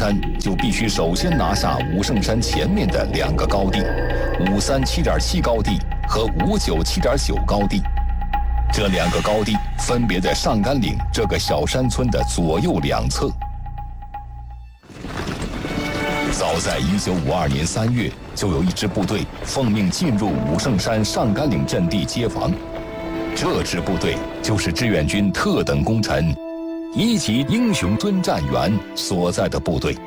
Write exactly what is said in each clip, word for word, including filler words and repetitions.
山就必须首先拿下武圣山前面的两个高地，五三七点七高地和五九七点九高地。这两个高地分别在上甘岭这个小山村的左右两侧。早在一九五二年三月，就有一支部队奉命进入武圣山上甘岭阵地接防。这支部队就是志愿军特等功臣一级英雄孙占元所在的部队。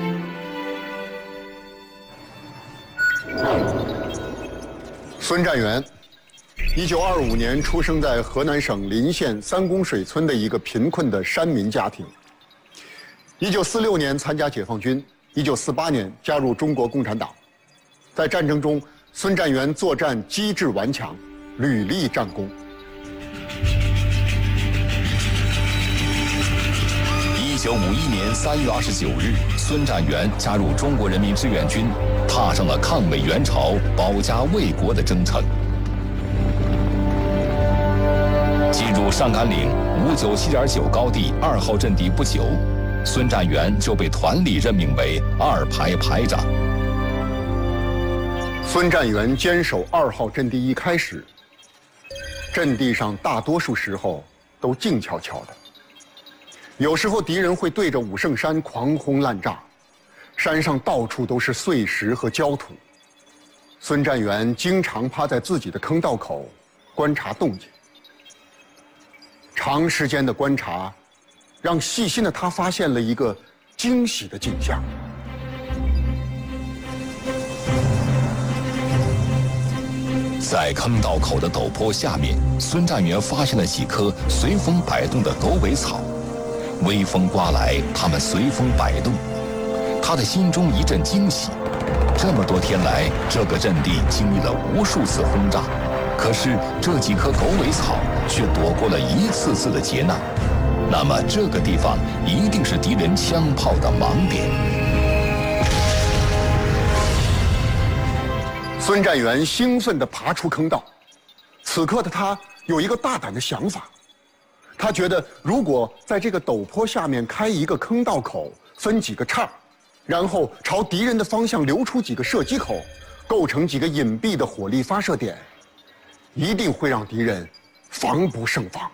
孙占元，一九二五年出生在河南省临县三公水村的一个贫困的山民家庭。一九四六年参加解放军，一九四八年加入中国共产党。在战争中，孙占元作战机智顽强，屡立战功。 一九五一年三月二十九日，孙占元加入中国人民志愿军，踏上了抗美援朝、保家卫国的征程。进入上甘岭五九七点九高地二号阵地不久，孙占元就被团里任命为二排排长。 孙占元坚守二号阵地一开始，阵地上大多数时候都静悄悄的。有时候敌人会对着武圣山狂轰滥炸，山上到处都是碎石和焦土。孙占元经常趴在自己的坑道口观察动静。长时间的观察，让细心的他发现了一个惊喜的景象。 在坑道口的陡坡下面，孙占元发现了几棵随风摆动的狗尾草。微风刮来，它们随风摆动，他的心中一阵惊喜。这么多天来，这个阵地经历了无数次轰炸，可是这几棵狗尾草却躲过了一次次的劫难。那么这个地方一定是敌人枪炮的盲点。 孙占元兴奋地爬出坑道，此刻的他有一个大胆的想法。他觉得，如果在这个陡坡下面开一个坑道口，分几个岔，然后朝敌人的方向留出几个射击口，构成几个隐蔽的火力发射点，一定会让敌人防不胜防。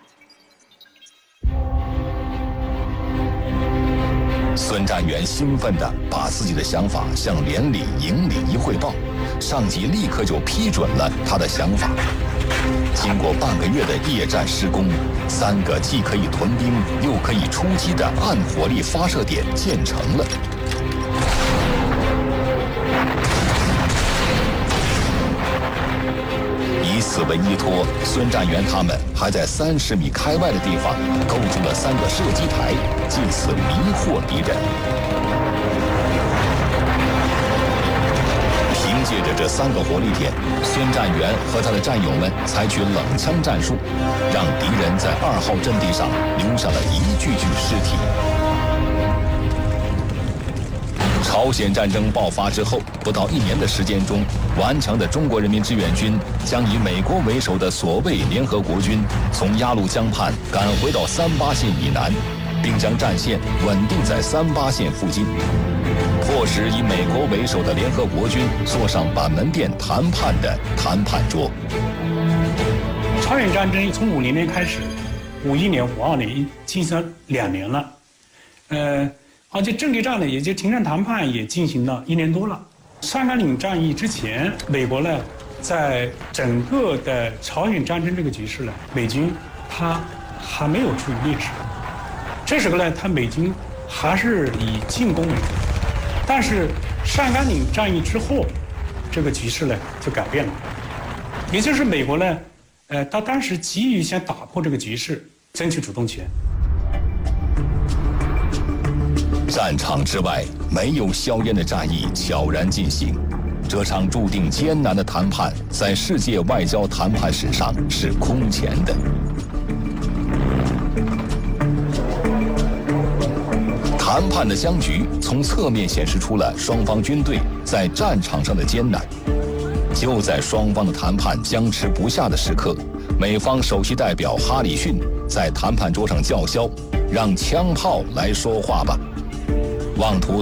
孙占元兴奋地把自己的想法向连里、营里一汇报，上级立刻就批准了他的想法。经过半个月的夜战施工，三个既可以屯兵又可以出击的暗火力发射点建成了。以此为依托，孙占元他们还在三十米开外的地方构筑了三个射击台，借此迷惑敌人。凭借着这三个火力点，孙占元和他的战友们采取冷枪战术，让敌人在二号阵地上留下了一具具尸体。朝鲜战争爆发之后，不到一年的时间中，顽强的中国人民志愿军将以美国为首的所谓联合国军从鸭绿江畔赶回到三八线以南，并将战线稳定在三八线附近，迫使以美国为首的联合国军坐上板门店谈判的谈判桌。 朝鲜战争从五零年开始，五一年、五二年进行了两年了，呃，而且阵地战呢，也就停战谈判也进行了一年多了。上甘岭战役之前，美国呢，在整个的朝鲜战争这个局势呢，美军他还没有处于劣势。这时候呢，他美军还是以进攻为主。但是上甘岭战役之后，这个局势呢就改变了，也就是美国呢，呃，他当时急于想打破这个局势，争取主动权。 战场之外，没有硝烟的战役悄然进行。这场注定艰难的谈判，在世界外交谈判史上是空前的。谈判的僵局从侧面显示出了双方军队在战场上的艰难。就在双方的谈判僵持不下的时刻，美方首席代表哈里逊在谈判桌上叫嚣：“让枪炮来说话吧！”妄图